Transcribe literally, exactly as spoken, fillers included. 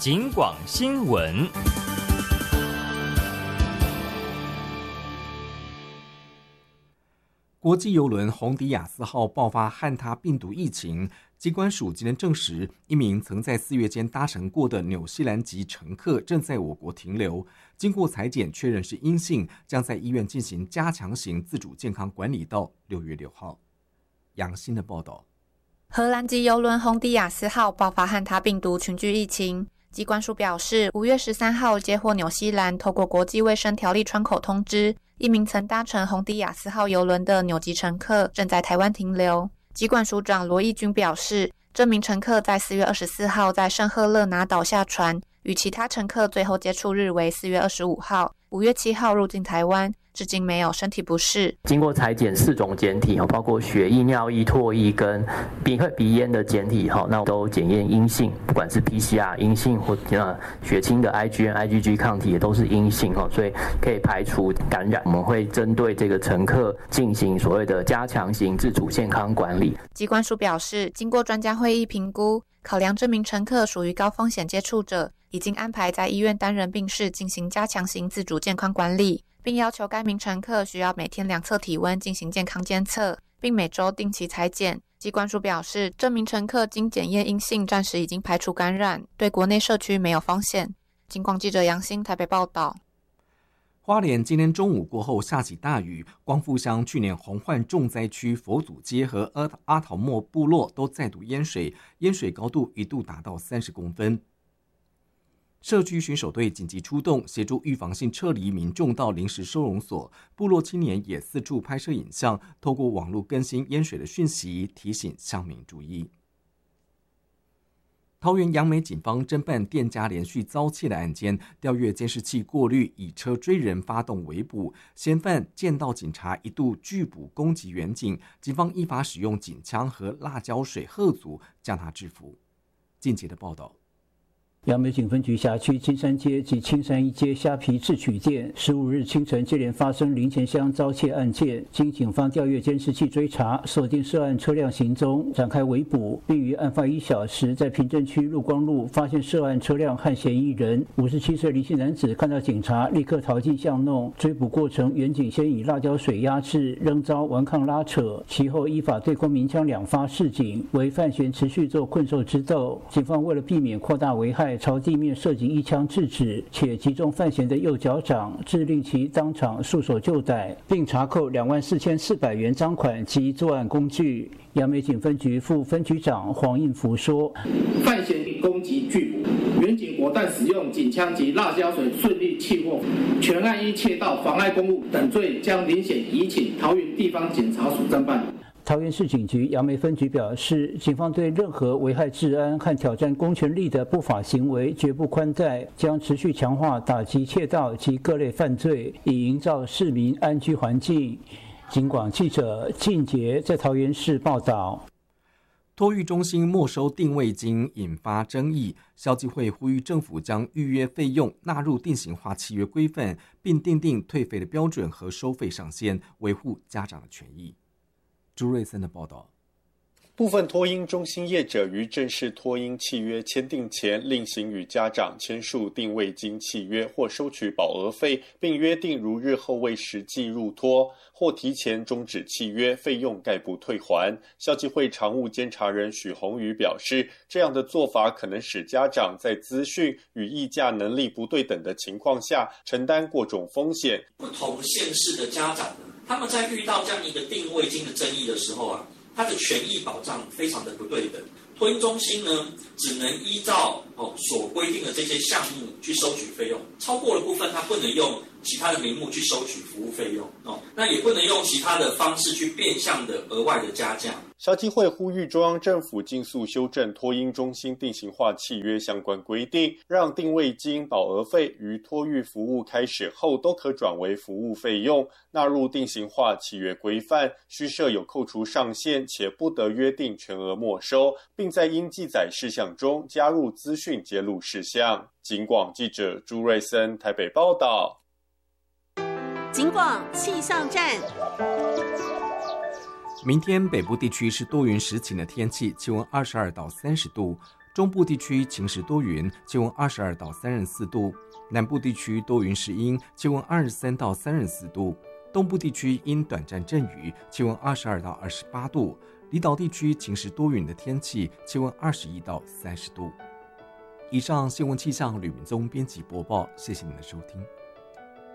警广新闻。国际邮轮红迪亚斯号爆发汉他病毒疫情，机关署今天证实，一名曾在四月间搭乘过的纽西兰籍乘客正在我国停留，经过采检确认是阴性，将在医院进行加强型自主健康管理到六月六号。杨欣的报道。 荷兰籍邮轮红迪亚斯号爆发汉他病毒群聚疫情，机关署表示，五月十三号接获纽西兰透过国际卫生条例窗口通知，一名曾搭乘红迪亚斯号邮轮的纽籍乘客正在台湾停留。机管署长罗义军表示，这名乘客在四月二十四号在圣赫勒拿岛下船，与其他乘客最后接触日为四月二十五号，五月七号入境台湾，至今没有身体不适。 经过采检四种检体，包括血液、尿液、唾液跟鼻鼻咽的检体，那都检验阴性，不管是 P C R 阴性或血清的 I G N、I G G 抗体也都是阴性，所以可以排除感染。我们会针对这个乘客进行所谓的加强型自主健康管理。 机关署表示，经过专家会议评估，考量这名乘客属于高风险接触者，已经安排在医院单人病室进行加强型自主健康管理，并要求该名乘客需要每天量测体温进行健康监测，并每周定期采检。机关署表示，这名乘客经检验阴性，暂时已经排除感染，对国内社区没有风险。警广记者杨欣台北报道。 花莲今天中午过后下起大雨，光复乡去年洪患重灾区佛祖街和阿阿桃莫部落都再度淹水，淹水高度一度达到三十公分。社区巡守队紧急出动，协助预防性撤离民众到临时收容所。部落青年也四处拍摄影像，透过网络更新淹水的讯息，提醒乡民注意。桃园杨梅警方侦办店家连续遭窃的案件，调阅监视器过滤，以车追人发动围捕，嫌犯见到警察一度拒捕攻击员警，警方依法使用警枪和辣椒水吓阻，将他制服。近期的报道。 杨梅警分局辖区金山街及青山一街虾皮制取店，十五日清晨接连发生零钱箱遭窃案件，经警方调阅监视器追查，锁定涉案车辆行踪，展开围捕，并于案发一小时在平镇区陆光路发现涉案车辆和嫌疑人。五十七岁黎姓男子看到警察，立刻逃进巷弄，追捕过程，员警先以辣椒水压制，仍遭顽抗拉扯，其后依法对空鸣枪两发示警，为犯嫌持续做困兽之斗。警方为了避免扩大危害，朝地面射击一枪制止，且击中犯嫌的右脚掌，致令其当场束手就逮，并查扣两万四千四百元赃款及作案工具。杨梅警分局副分局长黄应福说：“ 犯嫌攻击拒捕，员警果断使用警枪及辣椒水，顺利擒获。全案依窃盗、妨碍公务等罪，将林显移请桃园地方检察署侦办。” 桃园市警局杨梅分局表示，警方对任何危害治安和挑战公权力的不法行为绝不宽待，将持续强化打击窃盗及各类犯罪，以营造市民安居环境。警广记者靳杰在桃园市报道。 托育中心没收定位金引发争议，消基会呼吁政府将预约费用纳入定型化契约规范，并订定退费的标准和收费上限，维护家长的权益。朱瑞森的报道。 部分托婴中心业者于正式托婴契约签订前，另行与家长签署定位金契约或收取保额费，并约定如日后未实际入托或提前终止契约，费用概不退还。消基会常务监察人许宏宇表示，这样的做法可能使家长在资讯与议价能力不对等的情况下承担过重风险。 不同县市的家长，他们在遇到这样一个定位金的争议的时候啊，他的权益保障非常的不对等。托婴中心呢，只能依照哦所规定的这些项目去收取费用，超过的部分它不能用其他的名目去收取服务费用哦，那也不能用其他的方式去变相的额外的加价。 消基会呼吁中央政府尽速修正托婴中心定型化契约相关规定，让定位金、保额费于托育服务开始后都可转为服务费用，纳入定型化契约规范，需设有扣除上限，且不得约定全额没收，并在应记载事项中加入资讯揭露事项。警广记者朱瑞森台北报道。 警广气象站。 明天北部地区是多云时晴的天气，气温二十二到三十度。 中部地区晴时多云，气温二十二到三十四度；南部地区多云时阴，气温二十三到三十四度；东部地区因短暂阵雨，气温二十二到二十八度；离岛地区晴时多云的天气，气温二十一到三十度。以上新闻气象吕明宗编辑播报，谢谢您的收听。